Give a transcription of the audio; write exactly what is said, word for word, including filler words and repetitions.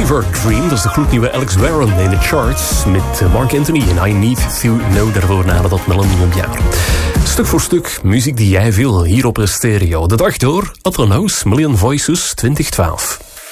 Fever Dream. Dat is de gloednieuwe Alex Warren in de charts. Met Mark Anthony en I Need To Know. Daarvoor nadat dat Millennium Jaar. Stuk voor stuk muziek die jij wil hier op Stereo. De dag door Atlantis Million Voices twintig twaalf.